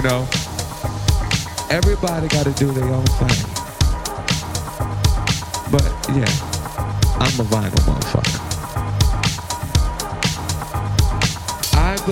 know? Everybody got to do their own thing. But yeah, I'm a vinyl motherfucker.